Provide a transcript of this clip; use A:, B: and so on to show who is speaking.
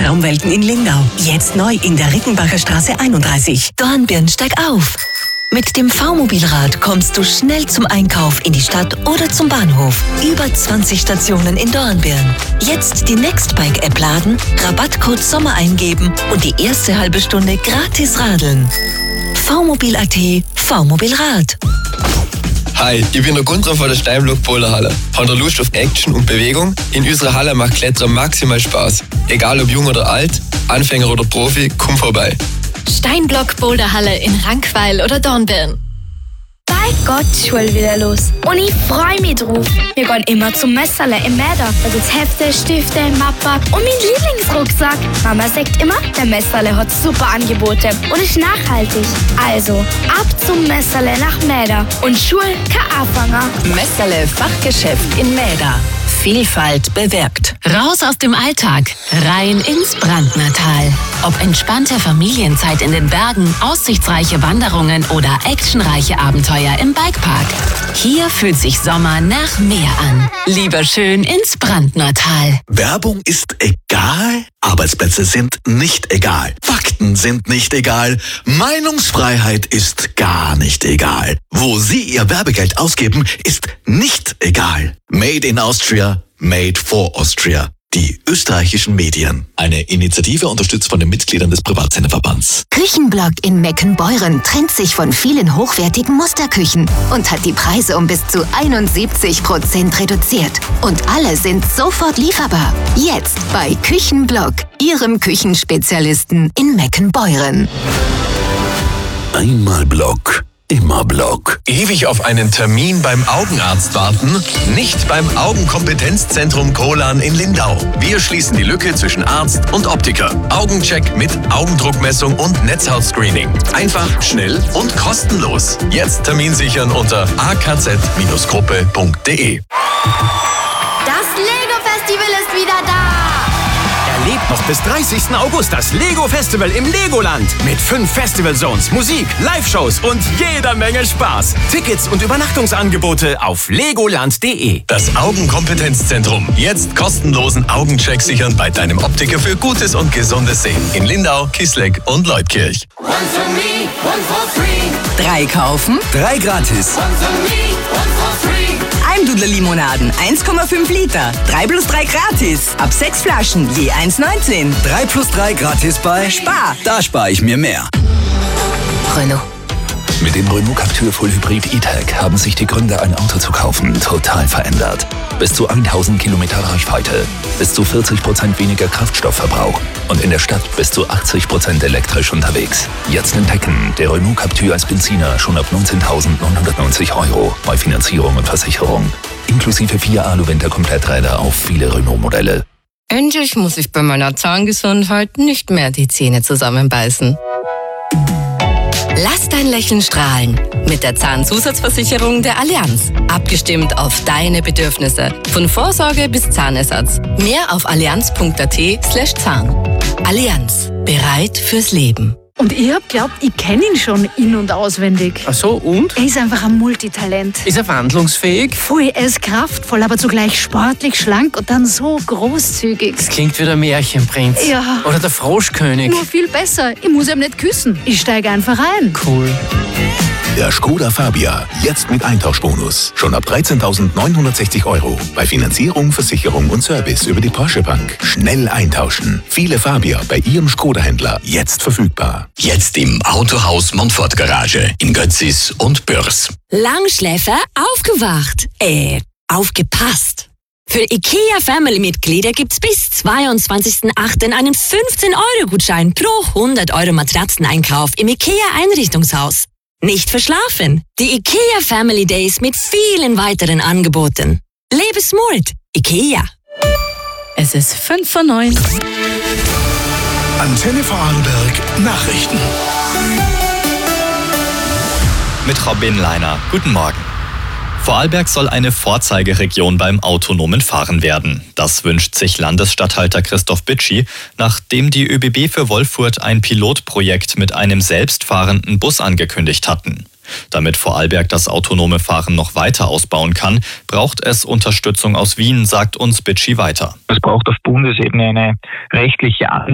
A: Traumwelten in Lindau. Jetzt neu in der Rickenbacher Straße 31.
B: Dornbirn, steig auf! Mit dem V-Mobilrad kommst du schnell zum Einkauf in die Stadt oder zum Bahnhof. Über 20 Stationen in Dornbirn. Jetzt die Nextbike-App laden, Rabattcode Sommer eingeben und die erste halbe Stunde gratis radeln. V-Mobil.at, V-Mobilrad.
C: Hi, ich bin der Gunther von der Steinblock Boulderhalle. Habt ihr Lust auf Action und Bewegung? In unserer Halle macht Klettern maximal Spaß. Egal ob jung oder alt, Anfänger oder Profi, komm vorbei.
D: Steinblock Boulderhalle in Rankweil oder Dornbirn.
E: Bei Gott, Schule wieder los. Und ich freue mich drauf. Wir gehen immer zum Messerle im Mäder. Da gibt's Hefte, Stifte, Mappa und mein Lieblingsrucksack. Mama sagt immer, der Messerle hat super Angebote und ist nachhaltig. Also, ab zum Messerle nach Mäder. Und Schule kein Anfänger.
B: Messerle Fachgeschäft in Mäder. Vielfalt bewirkt.
D: Raus aus dem Alltag, rein ins Brandnertal. Ob entspannte Familienzeit in den Bergen, aussichtsreiche Wanderungen oder actionreiche Abenteuer im Bikepark. Hier fühlt sich Sommer nach Meer an. Lieber schön ins Brandnertal.
F: Werbung ist egal, Arbeitsplätze sind nicht egal, Fakten sind nicht egal, Meinungsfreiheit ist gar nicht egal. Wo Sie Ihr Werbegeld ausgeben, ist nicht egal. Made in Austria, made for Austria. Die österreichischen Medien. Eine Initiative unterstützt von den Mitgliedern des Privatsenderverbands.
B: Küchenblock in Meckenbeuren trennt sich von vielen hochwertigen Musterküchen und hat die Preise um bis zu 71% reduziert. Und alle sind sofort lieferbar. Jetzt bei Küchenblock, Ihrem Küchenspezialisten in Meckenbeuren.
F: Einmal Block. Immer Block.
G: Ewig auf einen Termin beim Augenarzt warten? Nicht beim Augenkompetenzzentrum Kolan in Lindau. Wir schließen die Lücke zwischen Arzt und Optiker. Augencheck mit Augendruckmessung und Netzhautscreening. Einfach, schnell und kostenlos. Jetzt Termin sichern unter akz-gruppe.de.
E: Das Lego-Festival ist wieder da.
H: Erlebt noch bis 30. August das Lego-Festival im Legoland. Mit 5 Festival-Zones, Musik, Live-Shows und jeder Menge Spaß. Tickets und Übernachtungsangebote auf legoland.de.
G: Das Augenkompetenzzentrum. Jetzt kostenlosen Augencheck sichern bei deinem Optiker für gutes und gesundes Sehen. In Lindau, Kisleck und Leutkirch.
B: 3 kaufen,
H: 3 gratis.
B: 1 Dudler Limonaden, 1,5 Liter. 3 plus 3 gratis. Ab 6 Flaschen, je 1,19.
H: 3 plus 3 gratis bei
B: Spar.
H: Da spare ich mir mehr.
B: Renault.
F: Mit dem Renault Captur Full Hybrid E-Tech haben sich die Gründe, ein Auto zu kaufen, total verändert. Bis zu 1000 Kilometer Reichweite, bis zu 40% weniger Kraftstoffverbrauch und in der Stadt bis zu 80% elektrisch unterwegs. Jetzt entdecken, der Renault Captur als Benziner schon ab 19.990 € bei Finanzierung und Versicherung. Inklusive 4 Alu-Winter-Kompletträder auf viele Renault-Modelle.
D: Endlich muss ich bei meiner Zahngesundheit nicht mehr die Zähne zusammenbeißen. Lass dein Lächeln strahlen mit der Zahnzusatzversicherung der Allianz. Abgestimmt auf deine Bedürfnisse. Von Vorsorge bis Zahnersatz. Mehr auf allianz.at/Zahn. Allianz. Bereit fürs Leben.
I: Und ich hab geglaubt, ich kenne ihn schon in- und auswendig.
H: Ach so, und?
I: Er ist einfach ein Multitalent.
H: Ist er wandlungsfähig?
I: Voll, er ist kraftvoll, aber zugleich sportlich, schlank und dann so großzügig.
H: Das klingt wie der Märchenprinz.
I: Ja.
H: Oder der Froschkönig.
I: Nur viel besser. Ich muss ihm nicht küssen. Ich steige einfach ein.
H: Cool.
F: Der Skoda Fabia, jetzt mit Eintauschbonus. Schon ab 13.960 € bei Finanzierung, Versicherung und Service über die Porsche Bank. Schnell eintauschen. Viele Fabia bei Ihrem Skoda-Händler jetzt verfügbar.
J: Jetzt im Autohaus Montfort Garage in Götzis und Bürs.
D: Langschläfer aufgewacht. Aufgepasst. Für IKEA Family-Mitglieder gibt's bis 22.08. einen 15-€-Gutschein pro 100 € Matratzeneinkauf im IKEA-Einrichtungshaus. Nicht verschlafen. Die IKEA Family Days mit vielen weiteren Angeboten. Lebe smart. IKEA. Es ist 5:09.
F: Antenne Vorarlberg Nachrichten.
K: Mit Robin Leiner. Guten Morgen. Vorarlberg soll eine Vorzeigeregion beim autonomen Fahren werden. Das wünscht sich Landesstatthalter Christoph Bitschi, nachdem die ÖBB für Wolfurt ein Pilotprojekt mit einem selbstfahrenden Bus angekündigt hatten. Damit Vorarlberg das autonome Fahren noch weiter ausbauen kann, braucht es Unterstützung aus Wien, sagt uns Bitschi weiter.
L: Es braucht auf Bundesebene eine rechtliche